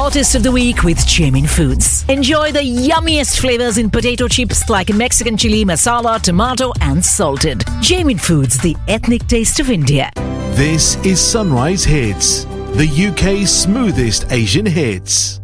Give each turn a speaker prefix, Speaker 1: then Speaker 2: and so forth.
Speaker 1: Artist of the Week with Jamin Foods. Enjoy the yummiest flavors in potato chips like Mexican chili, masala, tomato and salted. Jamin Foods, the ethnic taste of India.
Speaker 2: This is Sunrise Hits, the UK's smoothest Asian hits.